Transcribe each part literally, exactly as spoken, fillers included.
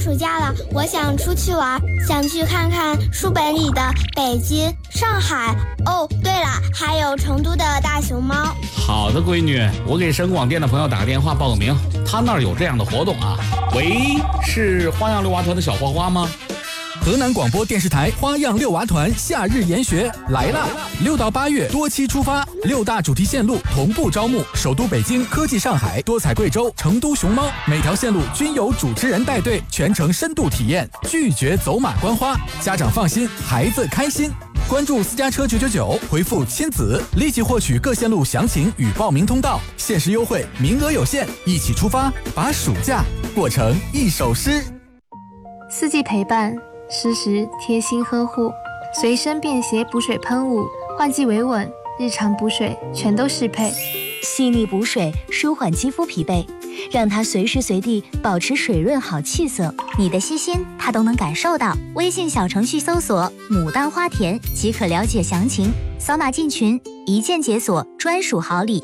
暑假了，我想出去玩，想去看看书本里的北京、上海。哦，对了，还有成都的大熊猫。 好的，闺女，我给省广电的朋友打个电话报个名，他那儿有这样的活动啊。喂，是花样六娃团的小花花吗？ 河南广播电视台花样六娃团夏日研学来了，六到八月多期出发，六大主题线路同步招募，首都北京、科技上海、多彩贵州、成都熊猫，每条线路均有主持人带队，全程深度体验，拒绝走马观花，家长放心，孩子开心。关注私家车九九九，回复亲子，立即获取各线路详情与报名通道，限时优惠，名额有限，一起出发，把暑假过成一首诗。 四季陪伴，适时贴心呵护，随身便携补水喷雾，换季维稳，日常补水全都适配。 细腻补水，舒缓肌肤疲惫，让它随时随地保持水润好气色。你的细心，它都能感受到。微信小程序搜索“牡丹花田”即可了解详情，扫码进群，一键解锁专属好礼。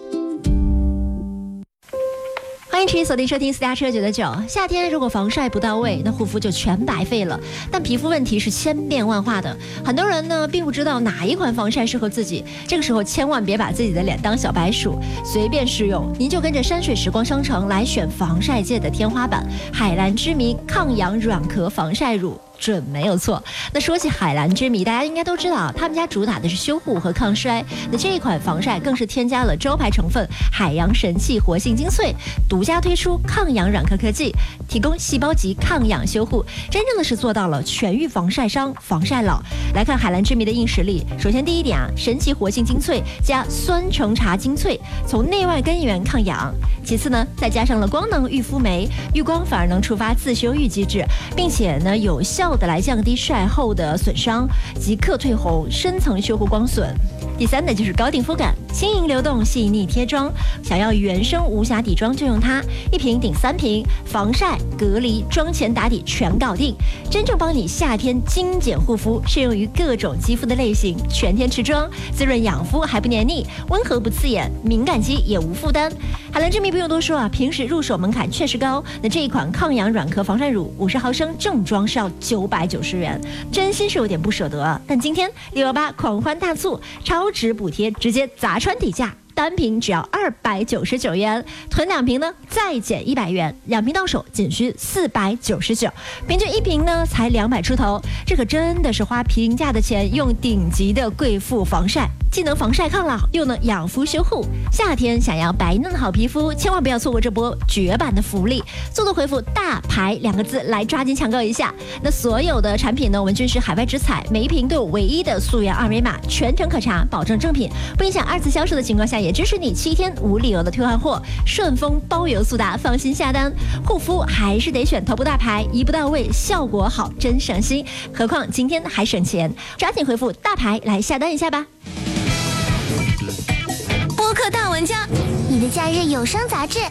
欢迎持续锁定收听私家车九九九。夏天如果防晒不到位，那护肤就全白费了。但皮肤问题是千变万化的，很多人呢并不知道哪一款防晒适合自己。这个时候千万别把自己的脸当小白鼠，随便试用。您就跟着山水时光商城来选防晒界的天花板——海蓝之谜抗氧软壳防晒乳。准没有错。那说起海蓝之谜，大家应该都知道，他们家主打的是修护和抗衰。那这一款防晒更是添加了招牌成分海洋神器活性精粹，独家推出抗氧软壳科技，提供细胞级抗氧修护，真正的是做到了全愈防晒伤、防晒老。来看海蓝之谜的硬实力，首先第一点啊，神奇活性精粹加酸橙茶精粹，从内外根源抗氧。其次呢，再加上了光能御肤酶，遇光反而能触发自修愈机制，并且呢有效的来降低晒后的损伤及克退红、深层修护光损。第三呢，就是高定肤感，轻盈流动，细腻贴妆。想要原生无瑕底妆就用它，一瓶顶三瓶，防晒、隔离、妆前打底全搞定，真正帮你夏天精简护肤，适用于各种肌肤的类型，全天持妆，滋润养肤还不黏腻，温和不刺眼，敏感肌也无负担。海蓝之谜不用多说啊，平时入手门槛确实高。那这一款抗氧软壳防晒乳五十毫升正装是要九百九十元，真心是有点不舍得。但今天六幺八狂欢大促，超值补贴直接砸穿底价，单瓶只要二百九十九元，囤两瓶呢再减一百元，两瓶到手仅需四百九十九，平均一瓶呢才两百出头，这可真的是花平价的钱用顶级的贵妇防晒，既能防晒抗老，又能养肤修护。夏天想要白嫩好皮肤，千万不要错过这波绝版的福利，速度回复大牌两个字来抓紧抢购一下。那所有的产品呢，我们均是海外直采，每一瓶都有唯一的溯源二维码，全程可查，保证正品，不影响二次销售的情况下，也支持你七天无理由的退换货，顺丰包邮速达，放心下单。护肤还是得选头部大牌，一步到位，效果好，真省心。何况今天还省钱，抓紧回复大牌来下单一下吧。 播客大文章，你的假日有声杂志。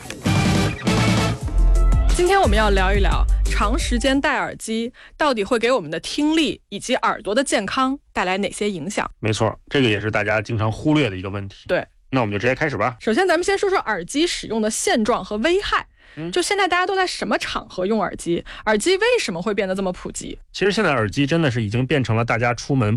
今天我们要聊一聊长时间戴耳机到底会给我们的听力以及耳朵的健康带来哪些影响。 没错，这个也是大家经常忽略的一个问题。 对， 那我们就直接开始吧。 首先咱们先说说耳机使用的现状和危害。嗯，就现在大家都在什么场合用耳机？耳机为什么会变得这么普及？ 其实现在耳机真的是已经变成了大家出门